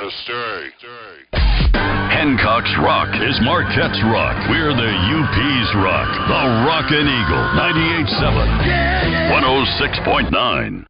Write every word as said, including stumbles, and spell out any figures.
stay. Hancock's Rock is Marquette's Rock. We're the U P's Rock. The Rockin' Eagle, ninety-eight point seven, one oh six point nine.